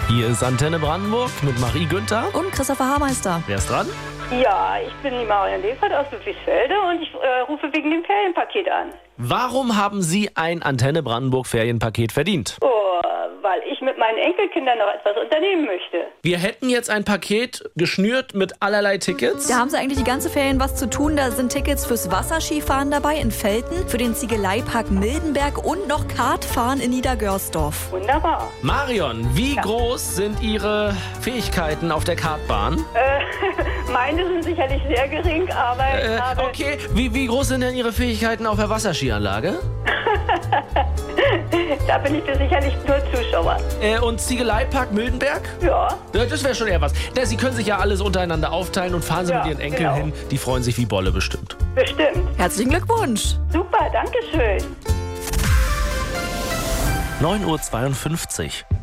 Hier ist Antenne Brandenburg mit Marie Günther. Und Christopher Haarmeister. Wer ist dran? Ja, ich bin die Marion Lefert aus Ludwigsfelde und ich rufe wegen dem Ferienpaket an. Warum haben Sie ein Antenne Brandenburg Ferienpaket verdient? Oh, weil ich mit meinen Enkelkindern noch etwas unternehmen möchte. Wir hätten jetzt ein Paket geschnürt mit allerlei Tickets. Da haben sie eigentlich die ganze Ferien was zu tun. Da sind Tickets fürs Wasserskifahren dabei in Velten, für den Ziegeleipark Mildenberg und noch Kartfahren in Niedergörsdorf. Wunderbar. Marion, wie groß sind Ihre Fähigkeiten auf der Kartbahn? Meine sind sicherlich sehr gering, aber ich habe... Okay, wie groß sind denn Ihre Fähigkeiten auf der Wasserskianlage? Da bin ich dir sicherlich nur Zuschauer. Und Ziegeleipark Mildenberg? Ja. Das wäre schon eher was. Sie können sich ja alles untereinander aufteilen und fahren Sie Ja, mit Ihren Enkeln genau. hin. Die freuen sich wie Bolle bestimmt. Bestimmt. Herzlichen Glückwunsch. Super, danke schön. 9:52 Uhr.